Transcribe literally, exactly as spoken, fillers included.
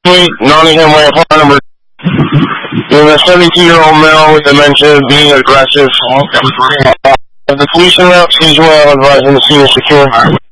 Nottingham Way, car number. There's a seventeen-year-old male with dementia being aggressive. Uh, the police are out, please well advising the scene is secure.